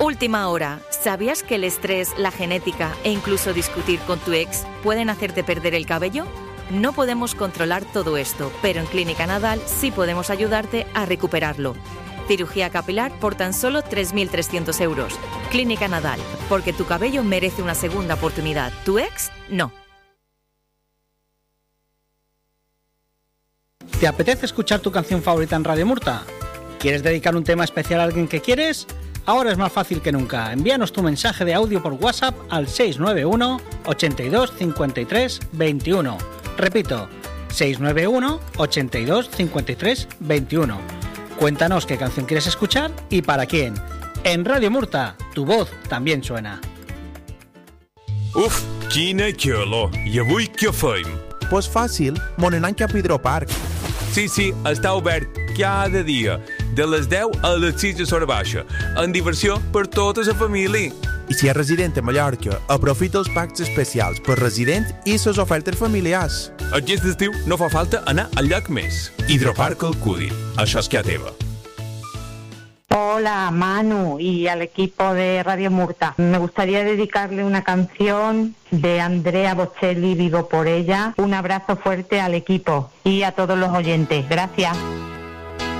Última hora. ¿Sabías que el estrés, la genética e incluso discutir con tu ex pueden hacerte perder el cabello? No podemos controlar todo esto, pero en Clínica Nadal sí podemos ayudarte a recuperarlo. Cirugía capilar por tan solo 3.300 euros. Clínica Nadal, porque tu cabello merece una segunda oportunidad. ¿Tu ex? No. ¿Te apetece escuchar tu canción favorita en Radio Murta? ¿Quieres dedicar un tema especial a alguien que quieres? Ahora es más fácil que nunca. Envíanos tu mensaje de audio por WhatsApp al 691 82 53 21. Repito, 691 82 53 21. Cuéntanos qué canción quieres escuchar y para quién. En Radio Murta, tu voz también suena. Uf, quina xulo. I avui què fem? Pues fàcil, m'anem cap a Hidroparc. Sí, està obert cada dia, de les 10 a les 6 de l'hora baixa, amb diversió per tota la família. I si és resident a Mallorca, aprofita els packs especials per resident i les ofertes familiars. Aquest estiu no fa falta anar al lloc més. Hidroparc Alcúdia, això és que teva. Hola Manu y al equipo de Radio Murta. Me gustaría dedicarle una canción de Andrea Bocelli, Vivo por ella. Un abrazo fuerte al equipo y a todos los oyentes. Gracias.